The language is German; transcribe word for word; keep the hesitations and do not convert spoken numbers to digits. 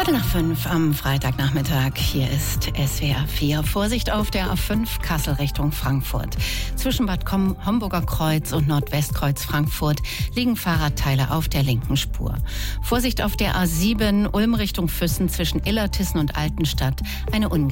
Viertel nach fünf am Freitagnachmittag. Hier ist S W R vier. Vorsicht auf der A fünf Kassel Richtung Frankfurt. Zwischen Bad Homburger Kreuz und Nordwestkreuz Frankfurt liegen Fahrradteile auf der linken Spur. Vorsicht auf der A sieben Ulm Richtung Füssen zwischen Illertissen und Altenstadt. Eine Unge